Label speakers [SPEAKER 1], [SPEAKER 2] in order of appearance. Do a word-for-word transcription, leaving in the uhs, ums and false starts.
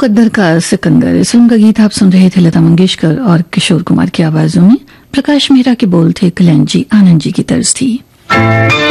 [SPEAKER 1] मुकद्दर का सिकंदर, इस फिल्म का गीत आप सुन रहे थे लता मंगेशकर और किशोर कुमार की आवाजों में। प्रकाश मेहरा के बोल थे, कल्याण जी आनंद जी की तर्ज थी।